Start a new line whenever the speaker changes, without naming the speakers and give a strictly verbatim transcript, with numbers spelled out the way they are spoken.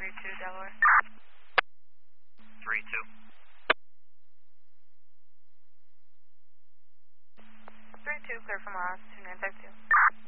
three two, Delaware.
three two.
three two, clear from Ross, two nine five two.